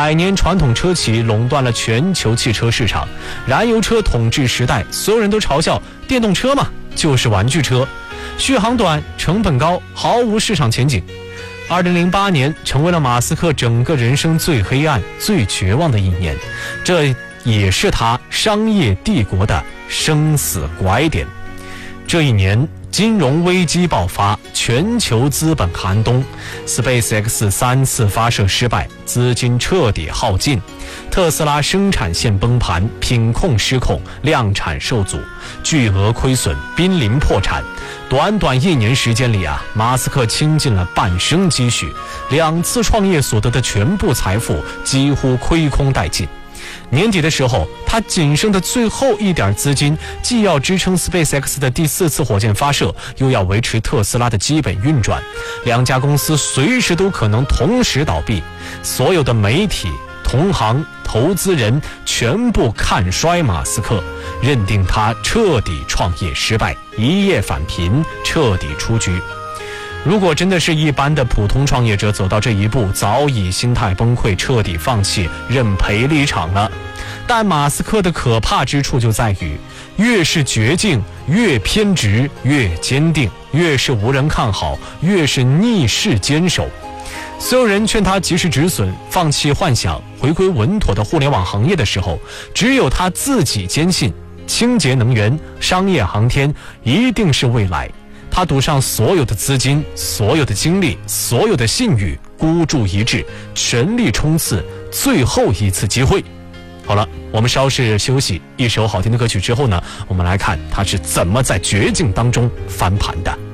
100年传统车企垄断了全球汽车市场，燃油车统治时代，所有人都嘲笑电动车嘛就是玩具车，续航短，成本高，毫无市场前景。2008年成为了马斯克整个人生最黑暗、最绝望的一年，这也是他商业帝国的生死拐点。这一年，金融危机爆发，全球资本寒冬 ，SpaceX 3次发射失败，资金彻底耗尽，特斯拉生产线崩盘，品控失控，量产受阻，巨额亏损，濒临破产。短短1年时间里马斯克倾尽了半生积蓄，2次创业所得的全部财富几乎亏空殆尽。年底的时候，他仅剩的最后一点资金，既要支撑 SpaceX 的第4次火箭发射，又要维持特斯拉的基本运转，2家公司随时都可能同时倒闭。所有的媒体、同行、投资人全部看衰马斯克，认定他彻底创业失败，一夜返贫，彻底出局。如果真的是一般的普通创业者走到这一步，早已心态崩溃，彻底放弃，认赔离场了。但马斯克的可怕之处就在于，越是绝境，越偏执，越坚定；越是无人看好，越是逆势坚守。所有人劝他及时止损，放弃幻想，回归稳妥的互联网行业的时候，只有他自己坚信，清洁能源、商业航天一定是未来。他赌上所有的资金、所有的精力、所有的信誉，孤注一掷，全力冲刺最后一次机会。好了，我们稍事休息，一首好听的歌曲之后呢，我们来看他是怎么在绝境当中翻盘的。